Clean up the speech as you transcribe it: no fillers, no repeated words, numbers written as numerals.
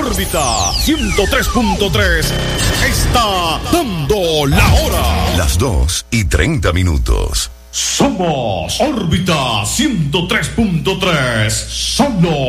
Órbita 103.3 está dando la hora. Las 2:30. Somos Órbita 103.3. Solo